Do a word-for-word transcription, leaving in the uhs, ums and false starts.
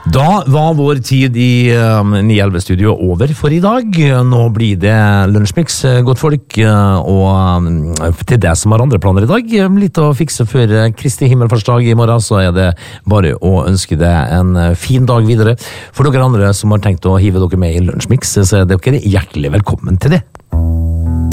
Da var vår tid i um, ni elleve-studio over for i dag. Nå blir det Lunsjmix, godt folk, og um, til det som har andre planer i dag, litt å fikse før Kristi himmelfartsdag i morgen, så er det bare å ønske deg en fin dag videre. For dere andre som har tenkt å hive dere med i Lunsjmix, så er dere hjertelig velkommen til det.